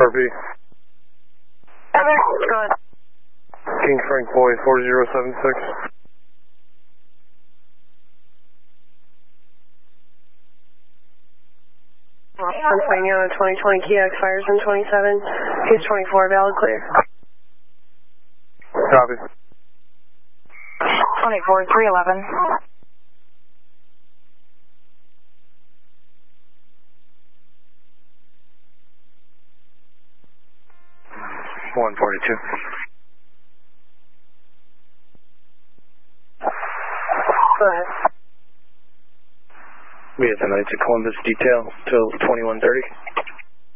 RP. Heather, go ahead. King Frank Boy 4076. Pennsylvania 2020 Kia expires in 27. Case 24, valid clear. Copy. 24, 311. One 42. Go ahead. We have the Knights of Columbus detail till 2130.